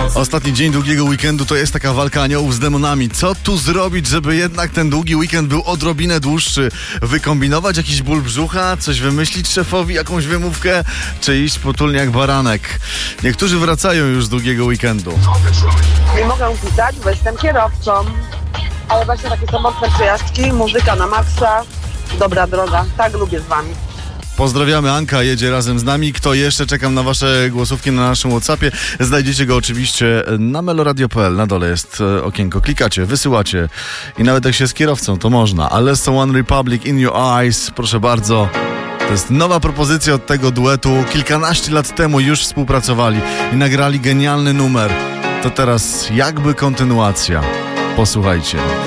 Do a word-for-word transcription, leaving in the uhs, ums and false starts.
Ostatni dzień długiego weekendu to jest taka walka aniołów z demonami. Co tu zrobić, żeby jednak ten długi weekend był odrobinę dłuższy? Wykombinować jakiś ból brzucha? Coś wymyślić szefowi? Jakąś wymówkę? Czy iść potulnie jak baranek? Niektórzy wracają już z długiego weekendu. Nie mogę pisać, bo jestem kierowcą. Ale właśnie takie samotne przejażdżki, muzyka na maksa, dobra droga. Tak lubię z wami. Pozdrawiamy, Anka jedzie razem z nami. Kto jeszcze? Czekam na wasze głosówki na naszym WhatsAppie. Znajdziecie go oczywiście na meloradio kropka p l. Na dole jest okienko. Klikacie, wysyłacie i nawet jak się z kierowcą, to można. Ale są One Republic, In Your Eyes, proszę bardzo. To jest nowa propozycja od tego duetu. Kilkanaście lat temu już współpracowali i nagrali genialny numer. To teraz jakby kontynuacja. Posłuchajcie.